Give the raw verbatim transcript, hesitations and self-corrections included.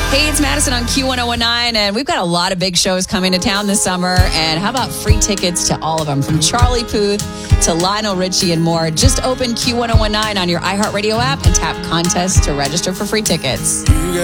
Hey, it's Madison on Q one oh one nine, and we've got a lot of big shows coming to town this summer. And how about free tickets to all of them, from Charlie Puth to Lionel Richie and more? Just open Q one oh one nine on your iHeartRadio app and tap contest to register for free tickets.